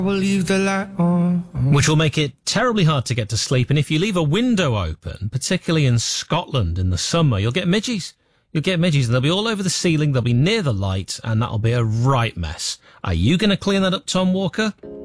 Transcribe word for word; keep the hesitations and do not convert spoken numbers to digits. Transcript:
We'll leave the light on. Which will make it terribly hard to get to sleep. And if you leave a window open, particularly in Scotland in the summer, you'll get midges. You'll get midges, and they'll be all over the ceiling, they'll be near the light, and that'll be a right mess. Are you going to clean that up, Tom Walker?